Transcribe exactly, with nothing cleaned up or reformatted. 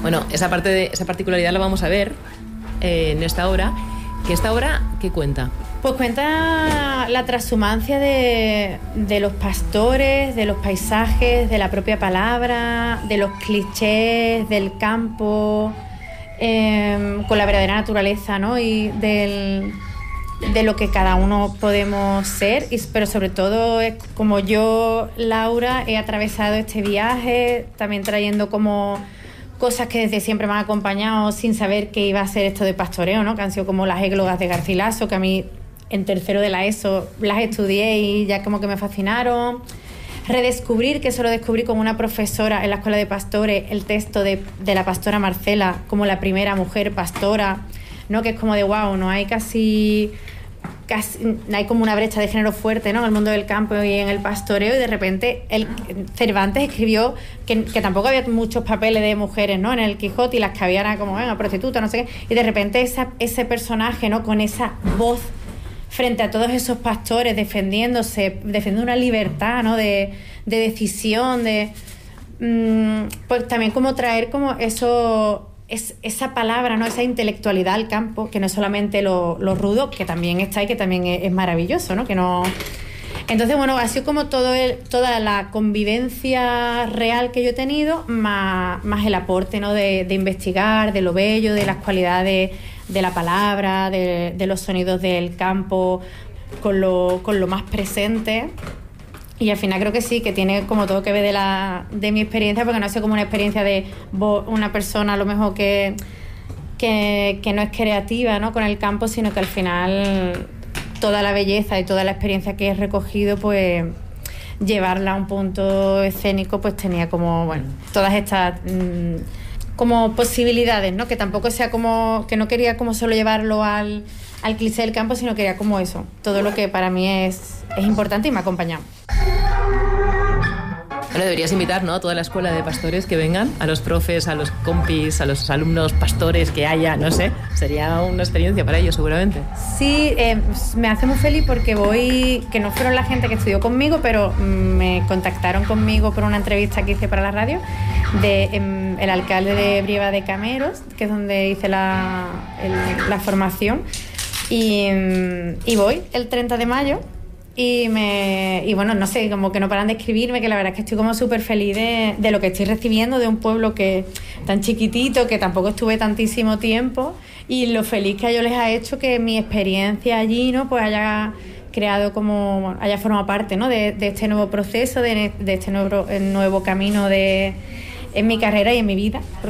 Bueno, esa parte de esa particularidad la vamos a ver eh, en esta obra. ¿Que esta obra qué cuenta? Pues cuenta la transhumancia de, de los pastores, de los paisajes, de la propia palabra, de los clichés del campo, eh, con la verdadera naturaleza, ¿no? Y del, de lo que cada uno podemos ser, y, pero sobre todo es como yo, Laura, he atravesado este viaje, también trayendo como cosas que desde siempre me han acompañado sin saber que iba a ser esto de pastoreo, ¿no? Que han sido como las églogas de Garcilaso, que a mí en tercero de la ESO las estudié y ya como que me fascinaron. Redescubrir, que eso lo descubrí con una profesora en la escuela de pastores, el texto de, de la pastora Marcela como la primera mujer pastora, ¿no? Que es como de wow, no hay casi... Casi, hay como una brecha de género fuerte, ¿no? En el mundo del campo y en el pastoreo, y de repente el, Cervantes escribió que, que tampoco había muchos papeles de mujeres, ¿no? En el Quijote, y las que había eran como, venga, prostituta, no sé qué, y de repente esa, ese personaje, ¿no? Con esa voz frente a todos esos pastores defendiéndose, defendiendo una libertad, ¿no? De, de decisión, de... Mmm, pues también como traer como eso... Es esa palabra, ¿no? Esa intelectualidad al campo, que no es solamente lo, lo rudo, que también está y que también es, es maravilloso, ¿no? Que no... Entonces, bueno, ha sido como todo el, toda la convivencia real que yo he tenido, más, más el aporte, ¿no? De, de investigar, de lo bello, de las cualidades de la palabra, de, de los sonidos del campo, con lo, con lo más presente. Y al final creo que sí, que tiene como todo que ver de la de mi experiencia, porque no ha sido como una experiencia de una persona a lo mejor que, que, que no es creativa, ¿no? Con el campo, sino que al final toda la belleza y toda la experiencia que he recogido, pues llevarla a un punto escénico, pues tenía como, bueno, todas estas mmm, como posibilidades, ¿no? Que tampoco sea como, que no quería como solo llevarlo al, al cliché del campo, sino quería como eso, todo lo que para mí es, es importante y me ha acompañado. Bueno, deberías invitar, ¿no? A toda la escuela de pastores que vengan, a los profes, a los compis, a los alumnos pastores que haya, no sé, sería una experiencia para ellos seguramente. Sí, eh, me hace muy feliz porque voy, que no fueron la gente que estudió conmigo, pero me contactaron conmigo por una entrevista que hice para la radio, de eh, el alcalde de Brieva de Cameros, que es donde hice la, el, la formación, y, y voy el treinta de mayo. Y, me, y bueno, no sé, como que no paran de escribirme, que la verdad es que estoy como súper feliz de, de lo que estoy recibiendo de un pueblo que tan chiquitito, que tampoco estuve tantísimo tiempo, y lo feliz que a ellos les ha hecho que mi experiencia allí, ¿no? Pues haya creado como, bueno, haya formado parte, ¿no? de, de este nuevo proceso, de, de este nuevo, nuevo camino de, en mi carrera y en mi vida.